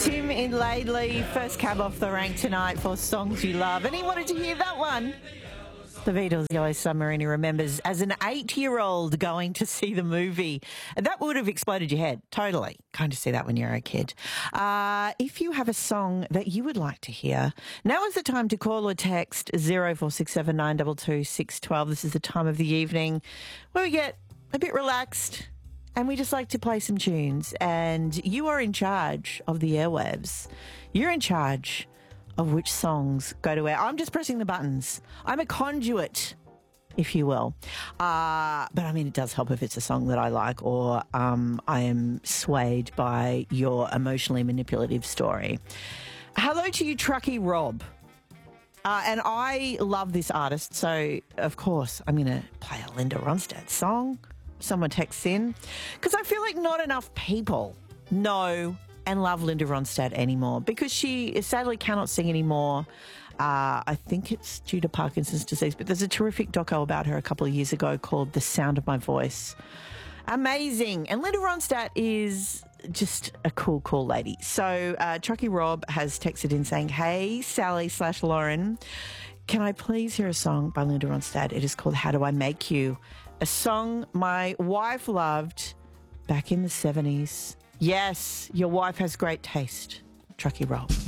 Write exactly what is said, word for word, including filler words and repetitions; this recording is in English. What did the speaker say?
Tim in Laidley, first cab off the rank tonight for Songs You Love. And he wanted to hear that one. The Beatles' Yellow Submarine, he remembers as an eight-year-old going to see the movie. And that would have exploded your head, totally. Kind of see that when you're a kid. Uh, if you have a song that you would like to hear, now is the time to call or text zero four six seven nine two two six one two. This is the time of the evening where we get a bit relaxed and we just like to play some tunes. And you are in charge of the airwaves. You're in charge of which songs go to air. I'm just pressing the buttons. I'm a conduit, if you will. Uh, but I mean, it does help if it's a song that I like or um, I am swayed by your emotionally manipulative story. Hello to you, Truckee Rob. Uh, and I love this artist, so of course I'm going to play a Linda Ronstadt song. Someone texts in. Because I feel like not enough people know and love Linda Ronstadt anymore because she sadly cannot sing anymore. Uh, I think it's due to Parkinson's disease, but there's a terrific doco about her a couple of years ago called The Sound of My Voice. Amazing. And Linda Ronstadt is just a cool, cool lady. So uh, Truckee Rob has texted in saying, hey, Sally slash Lauren, can I please hear a song by Linda Ronstadt? It is called How Do I Make You? A song my wife loved back in the seventies. Yes, your wife has great taste, Truckee Rob.